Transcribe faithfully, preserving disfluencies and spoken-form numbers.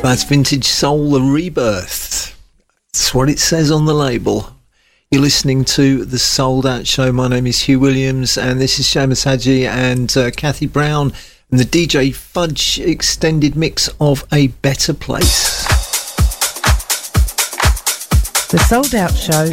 That's Vintage Soul, The Rebirth. That's what it says on the label. You're listening to The Souled Out Show. My name is Hugh Williams, and this is Seamus Haji and uh, Kathy Brown and the D J Fudge extended mix of A Better Place. The Souled Out Show